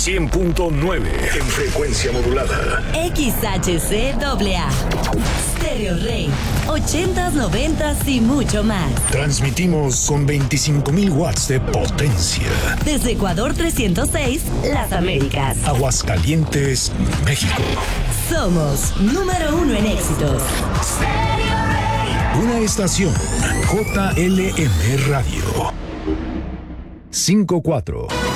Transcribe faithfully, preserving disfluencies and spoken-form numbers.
cien punto nueve en frecuencia modulada. X H C A A. Stereo Rey. ochentas, noventas y mucho más. Transmitimos con veinticinco mil watts de potencia. Desde Ecuador trescientos seis, Las Américas. Aguascalientes, México. Somos número uno en éxitos. Stereo Rey. Una estación J L M Radio. cinco cuatro.